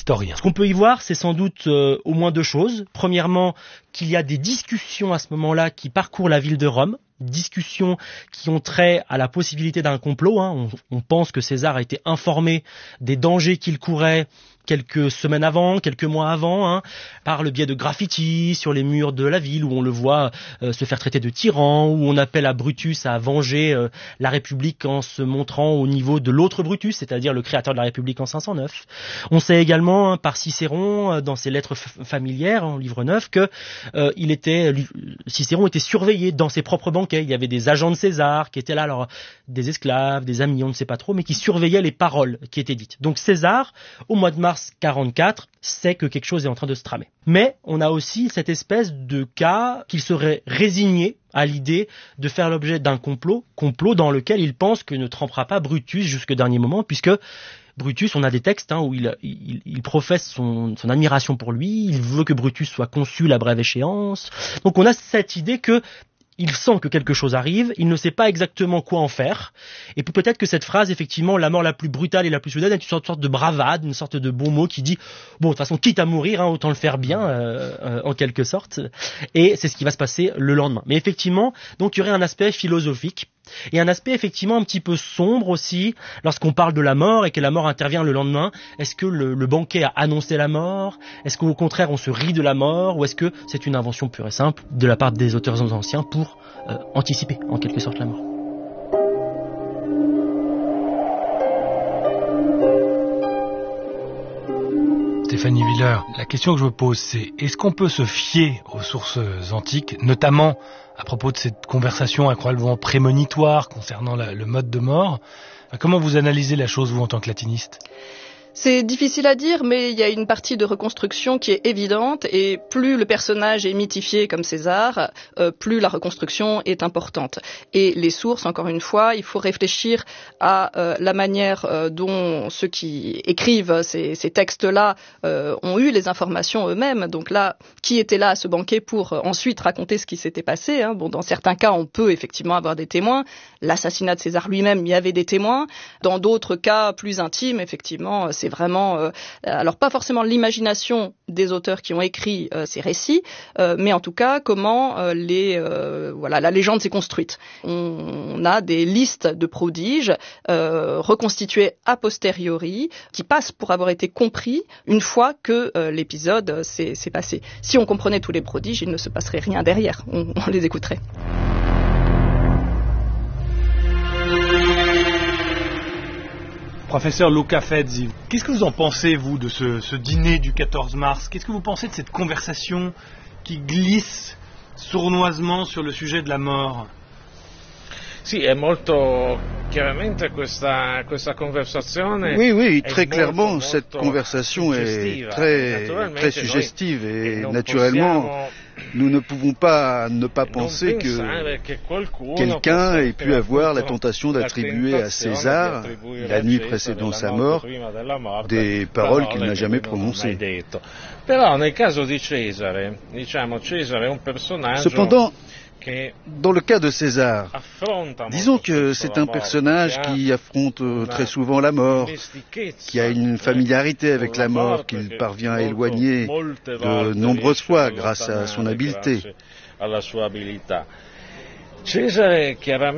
historien? Ce qu'on peut y voir, c'est sans doute au moins deux choses. Premièrement, qu'il y a des discussions à ce moment-là qui parcourent la ville de Rome, discussions qui ont trait à la possibilité d'un complot. On pense que César a été informé des dangers qu'il courait quelques semaines avant, quelques mois avant, par le biais de graffitis sur les murs de la ville où on le voit se faire traiter de tyran, où on appelle à Brutus à venger la République en se montrant au niveau de l'autre Brutus, c'est-à-dire le créateur de la République en 509. On sait également par Cicéron, dans ses lettres familières, en livre 9, que Cicéron était surveillé dans ses propres banquets. Il y avait des agents de César qui étaient là, alors des esclaves, des amis, on ne sait pas trop, mais qui surveillaient les paroles qui étaient dites. Donc César, au mois de mars 44, sait que quelque chose est en train de se tramer. Mais on a aussi cette espèce de cas qu'il serait résigné à l'idée de faire l'objet d'un complot dans lequel il pense que ne trempera pas Brutus jusqu'au dernier moment, puisque Brutus, on a des textes où il professe son admiration pour lui, il veut que Brutus soit consul à brève échéance. Donc on a cette idée que il sent que quelque chose arrive, il ne sait pas exactement quoi en faire, et peut-être que cette phrase, effectivement, la mort la plus brutale et la plus soudaine, est une sorte de bravade, une sorte de bon mot qui dit, bon, de toute façon, quitte à mourir, autant le faire bien, en quelque sorte, et c'est ce qui va se passer le lendemain. Mais effectivement, donc il y aurait un aspect philosophique, et un aspect effectivement un petit peu sombre aussi, lorsqu'on parle de la mort et que la mort intervient le lendemain. Est-ce que le banquet a annoncé la mort? Est-ce qu'au contraire on se rit de la mort? Ou est-ce que c'est une invention pure et simple de la part des auteurs anciens pour anticiper en quelque sorte la mort? Stéphanie Willer, la question que je me pose, c'est est-ce qu'on peut se fier aux sources antiques, notamment à propos de cette conversation incroyablement prémonitoire concernant le mode de mort? Comment vous analysez la chose, vous, en tant que latiniste? C'est difficile à dire, mais il y a une partie de reconstruction qui est évidente, et plus le personnage est mythifié comme César, plus la reconstruction est importante. Et les sources, encore une fois, il faut réfléchir à la manière dont ceux qui écrivent ces textes-là ont eu les informations eux-mêmes. Donc là, qui était là à ce banquet pour ensuite raconter ce qui s'était passé? Bon, dans certains cas, on peut effectivement avoir des témoins. L'assassinat de César lui-même, il y avait des témoins. Dans d'autres cas plus intimes, effectivement, c'est vraiment, alors pas forcément l'imagination des auteurs qui ont écrit ces récits, mais en tout cas comment la légende s'est construite. On a des listes de prodiges reconstituées a posteriori qui passent pour avoir été compris une fois que l'épisode s'est passé. Si on comprenait tous les prodiges, il ne se passerait rien derrière, on les écouterait. Professeur Luca Fezzi, qu'est-ce que vous en pensez, vous, de ce dîner du 14 mars? Qu'est-ce que vous pensez de cette conversation qui glisse sournoisement sur le sujet de la mort? Oui, très clairement, cette conversation est très suggestive et naturellement, nous ne pouvons pas ne pas penser que quelqu'un ait pu avoir la tentation d'attribuer à César, la nuit précédant sa mort, des paroles qu'il n'a jamais prononcées. Cependant, dans le cas de César, disons que c'est un personnage qui affronte très souvent la mort, qui a une familiarité avec la mort qu'il parvient à éloigner de nombreuses fois grâce à son habileté. César est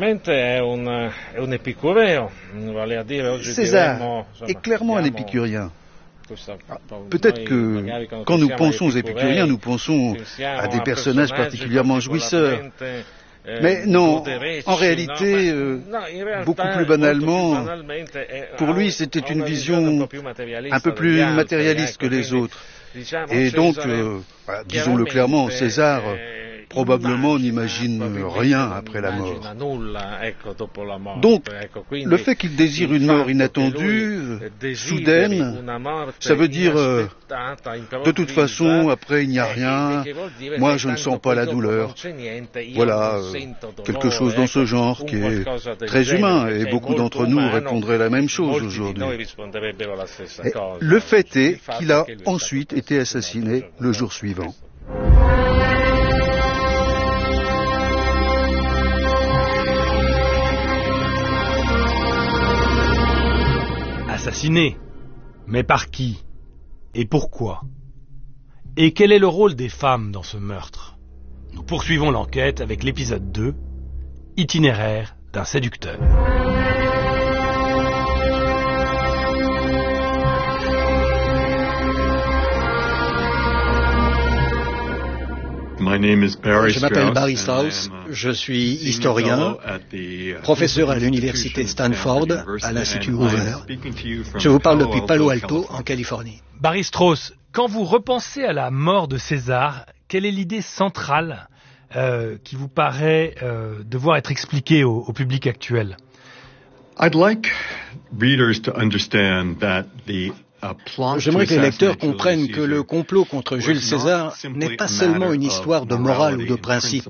clairement un épicurien. Peut-être que quand nous pensons aux épicuriens, nous pensons à des personnages particulièrement jouisseurs. Mais non, en réalité, beaucoup plus banalement, pour lui c'était une vision un peu plus matérialiste que les autres. Et donc, disons-le clairement, César probablement n'imagine rien après la mort. Donc, le fait qu'il désire une mort inattendue, soudaine, ça veut dire de toute façon, après il n'y a rien, moi je ne sens pas la douleur. Voilà, quelque chose dans ce genre qui est très humain, et beaucoup d'entre nous répondraient la même chose aujourd'hui. Et le fait est qu'il a ensuite été assassiné le jour suivant. Assassiné. Mais par qui? et pourquoi? Et quel est le rôle des femmes dans ce meurtre? Nous poursuivons l'enquête avec l'épisode 2, Itinéraire d'un séducteur. Je m'appelle Barry Strauss, je suis historien, professeur à l'université Stanford, à l'Institut Hoover. Je vous parle depuis Palo Alto, en Californie. Barry Strauss, quand vous repensez à la mort de César, quelle est l'idée centrale qui vous paraît devoir être expliquée au public actuel? J'aimerais que les lecteurs comprennent que le complot contre Jules César n'est pas seulement une histoire de morale ou de principe.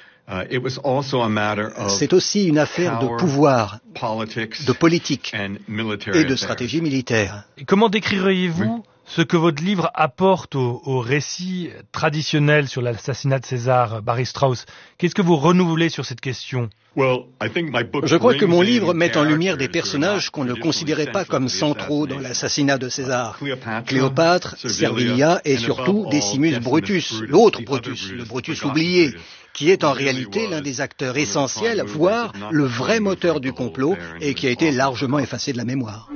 C'est aussi une affaire de pouvoir, de politique et de stratégie militaire. Et comment décririez-vous ce que votre livre apporte au récit traditionnel sur l'assassinat de César, Barry Strauss? Qu'est-ce que vous renouvelez sur cette question? Je crois que mon livre met en lumière des personnages qu'on ne considérait pas comme centraux dans l'assassinat de César. Cléopâtre, Servilia et surtout Decimus Brutus, l'autre Brutus, le Brutus oublié, qui est en réalité l'un des acteurs essentiels, voire le vrai moteur du complot et qui a été largement effacé de la mémoire.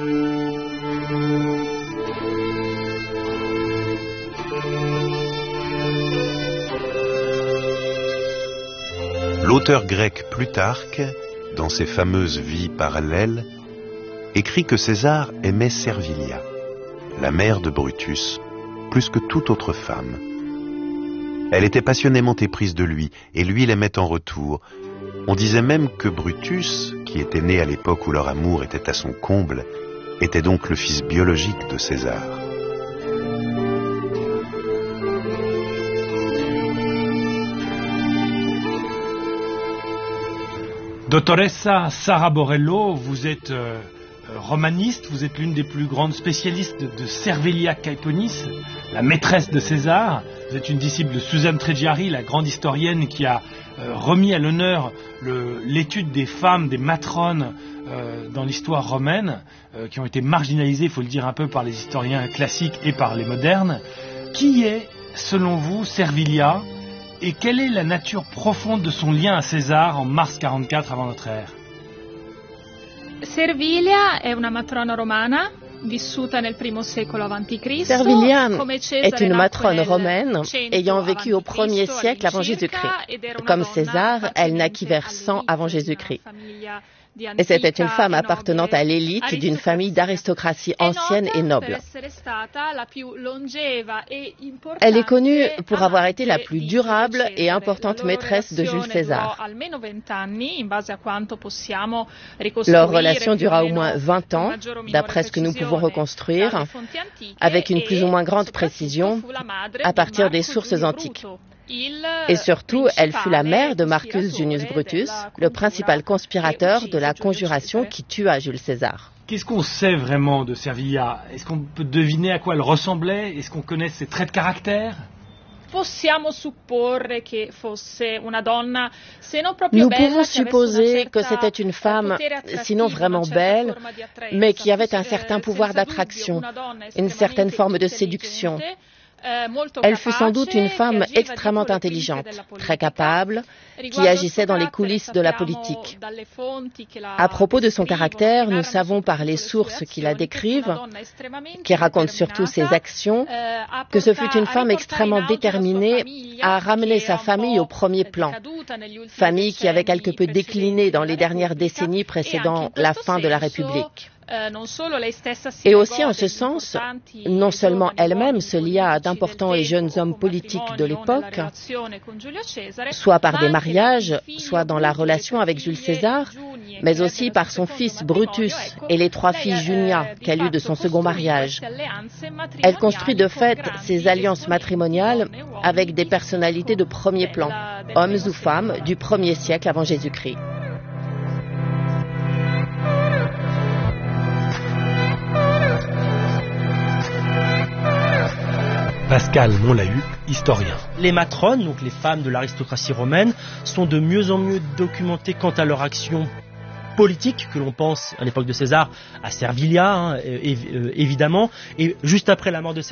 L'auteur grec Plutarque, dans ses fameuses vies parallèles, écrit que César aimait Servilia, la mère de Brutus, plus que toute autre femme. Elle était passionnément éprise de lui, et lui l'aimait en retour. On disait même que Brutus, qui était né à l'époque où leur amour était à son comble, était donc le fils biologique de César. Dottoressa Sara Borello, vous êtes romaniste, vous êtes l'une des plus grandes spécialistes de Servilia Caeponis, la maîtresse de César. Vous êtes une disciple de Suzanne Treggiari, la grande historienne qui a remis à l'honneur l'étude des femmes, des matrones dans l'histoire romaine, qui ont été marginalisées, il faut le dire un peu, par les historiens classiques et par les modernes. Qui est, selon vous, Servilia? Et quelle est la nature profonde de son lien à César en mars 44 avant notre ère? Servilia è una matrona romana vissuta nel primo secolo a.C. Servilia est une matrone romaine ayant vécu au 1er siècle avant Jésus-Christ. Comme César, elle naquit vers 100 avant Jésus-Christ. Et c'était une femme appartenant à l'élite d'une famille d'aristocratie ancienne et noble. Elle est connue pour avoir été la plus durable et importante maîtresse de Jules César. Leur relation dura au moins 20 ans, d'après ce que nous pouvons reconstruire, avec une plus ou moins grande précision, à partir des sources antiques. Et surtout, elle fut la mère de Marcus Junius Brutus, le principal conspirateur de la conjuration qui tua Jules César. Qu'est-ce qu'on sait vraiment de Servilia? Est-ce qu'on peut deviner à quoi elle ressemblait? Est-ce qu'on connaît ses traits de caractère? Nous pouvons supposer que c'était une femme, sinon vraiment belle, mais qui avait un certain pouvoir d'attraction, une certaine forme de séduction. Elle fut sans doute une femme extrêmement intelligente, très capable, qui agissait dans les coulisses de la politique. À propos de son caractère, nous savons par les sources qui la décrivent, qui racontent surtout ses actions, que ce fut une femme extrêmement déterminée à ramener sa famille au premier plan. Famille qui avait quelque peu décliné dans les dernières décennies précédant la fin de la République. Et aussi en ce sens, non seulement elle-même se lia à d'importants et jeunes hommes politiques de l'époque, soit par des mariages, soit dans la relation avec Jules César, mais aussi par son fils Brutus et les 3 filles Junia qu'elle eut de son second mariage. Elle construit de fait ses alliances matrimoniales avec des personnalités de premier plan, hommes ou femmes du 1er siècle avant Jésus-Christ. Pascal Monlahu, historien. Les matrones, donc les femmes de l'aristocratie romaine, sont de mieux en mieux documentées quant à leur action politique que l'on pense à l'époque de César à Servilia, évidemment. Et juste après la mort de César,